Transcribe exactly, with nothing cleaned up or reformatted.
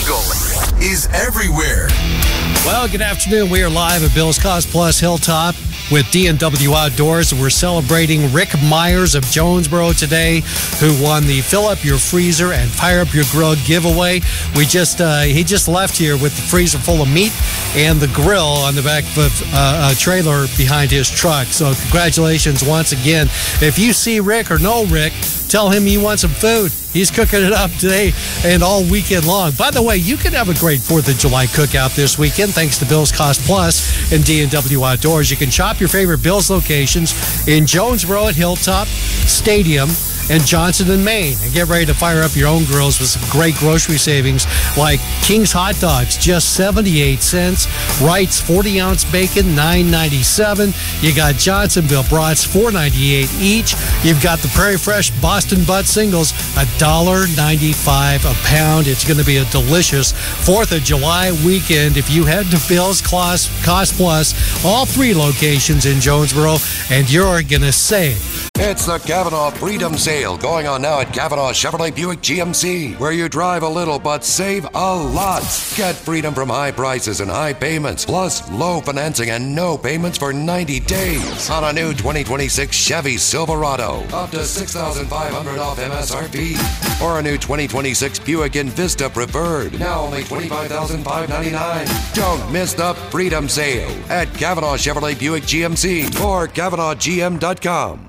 Eagle is everywhere. Well, good afternoon. We are live at Bill's Cost Plus Hilltop with D and W Outdoors. We're celebrating Rick Myers of Jonesboro today, who won the Fill Up Your Freezer and Fire Up Your Grill giveaway. We just uh, he just left here with the freezer full of meat and the grill on the back of uh, a trailer behind his truck. So congratulations once again. If you see Rick or know Rick, tell him you want some food. He's cooking it up today and all weekend long. By the way, you can have a great fourth of July cookout this weekend thanks to Bill's Cost Plus and D and W Outdoors. You can shop your favorite Bill's locations in Jonesboro at Hilltop, Stadium, and Johnson and Maine. And get ready to fire up your own grills with some great grocery savings like King's Hot Dogs, just seventy-eight cents. Wright's forty ounce bacon, nine ninety-seven. You got Johnsonville brats, four ninety-eight each. You've got the Prairie Fresh Boston Butt Singles, one dollar ninety-five a pound. It's going to be a delicious fourth of July weekend if you head to Bill's Cost Plus, all three locations in Jonesboro, and you're going to save. It's the Kavanaugh Freedom Sale going on now at Kavanaugh Chevrolet Buick G M C, where you drive a little but save a lot. Get freedom from high prices and high payments, plus low financing and no payments for ninety days on a new twenty twenty-six Chevy Silverado, up to six thousand five hundred dollars off M S R P, or a new twenty twenty-six Buick Envista Preferred, now only twenty-five thousand five hundred ninety-nine dollars. Don't miss the Freedom Sale at Kavanaugh Chevrolet Buick G M C or Kavanaugh G M dot com.